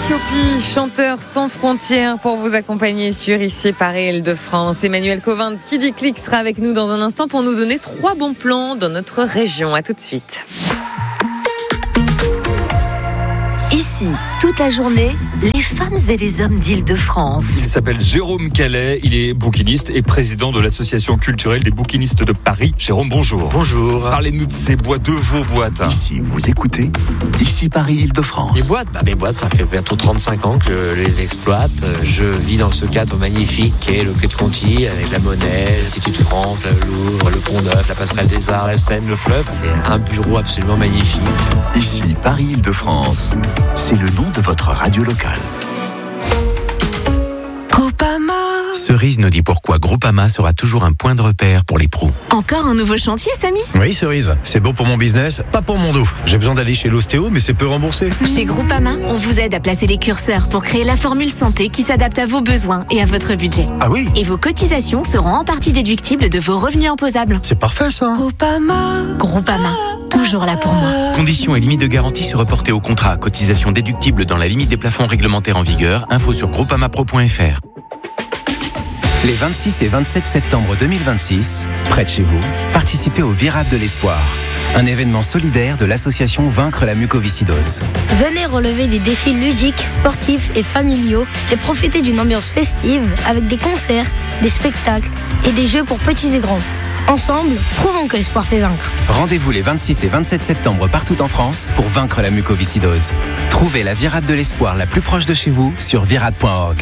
Éthiopie, chanteur sans frontières pour vous accompagner sur ici Paris Île-de-France. Emmanuel Covin, qui dit clic, sera avec nous dans un instant pour nous donner 3 bons plans dans notre région. À tout de suite. Ici, toute la journée, les femmes et les hommes d'Île-de-France. Il s'appelle Jérôme Calais, il est bouquiniste et président de l'association culturelle des bouquinistes de Paris. Jérôme, bonjour. Bonjour. Parlez-nous de ces boîtes, de vos boîtes. Ici, vous écoutez, ici Paris Île-de-France. Mes boîtes, ça fait bientôt 35 ans que je les exploite. Je vis dans ce cadre magnifique qu'est le Quai de Conti, avec la Monnaie, l'Institut de France, le Louvre, le Pont-Neuf, la Passerelle des Arts, la Seine, le fleuve. C'est un bureau absolument magnifique. Ici Paris Île-de-France, c'est le nom de votre radio locale. Groupama. Cerise nous dit pourquoi Groupama sera toujours un point de repère pour les pros. Encore un nouveau chantier, Samy ? Oui, Cerise, c'est bon pour mon business, pas pour mon dos. J'ai besoin d'aller chez l'ostéo, mais c'est peu remboursé. Chez Groupama, on vous aide à placer les curseurs pour créer la formule santé qui s'adapte à vos besoins et à votre budget. Ah oui ? Et vos cotisations seront en partie déductibles de vos revenus imposables. C'est parfait ça. Groupama, toujours là pour moi. Conditions et limites de garantie se reporter au contrat. Cotisation déductible dans la limite des plafonds réglementaires en vigueur. Info sur groupamapro.fr. Les 26 et 27 septembre 2026, près de chez vous, participez au Virade de l'Espoir, un événement solidaire de l'association Vaincre la mucoviscidose. Venez relever des défis ludiques, sportifs et familiaux et profitez d'une ambiance festive avec des concerts, des spectacles et des jeux pour petits et grands. Ensemble, prouvons que l'espoir fait vaincre. Rendez-vous les 26 et 27 septembre partout en France pour vaincre la mucoviscidose. Trouvez la Virade de l'Espoir la plus proche de chez vous sur virade.org.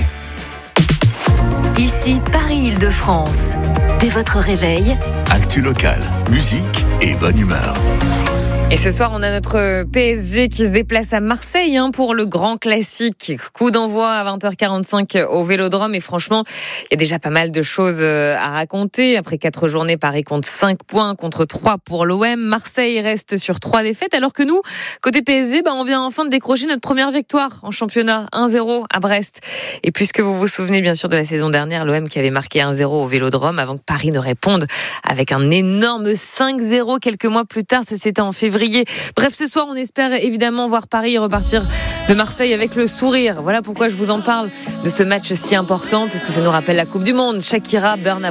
Ici Paris Île-de-France. Dès votre réveil, Actu locale, musique et bonne humeur. Et ce soir, on a notre PSG qui se déplace à Marseille pour le grand classique. Coup d'envoi à 20h45 au Vélodrome. Et franchement, il y a déjà pas mal de choses à raconter. Après 4 journées, Paris compte 5 points contre 3 pour l'OM. Marseille reste sur 3 défaites. Alors que nous, côté PSG, on vient enfin de décrocher notre première victoire en championnat. 1-0 à Brest. Et puisque vous vous souvenez bien sûr de la saison dernière, l'OM qui avait marqué 1-0 au Vélodrome avant que Paris ne réponde avec un énorme 5-0 quelques mois plus tard. Ça, c'était en février. Bref, ce soir, on espère évidemment voir Paris repartir de Marseille avec le sourire. Voilà pourquoi je vous en parle de ce match si important, puisque ça nous rappelle la Coupe du Monde. Shakira, Burna